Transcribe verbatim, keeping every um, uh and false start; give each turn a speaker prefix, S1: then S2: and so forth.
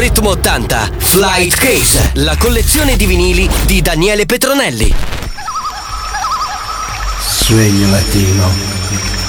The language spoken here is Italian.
S1: Ritmo ottanta Flight Case, la collezione di vinili di Daniele Petronelli.
S2: Sueño latino.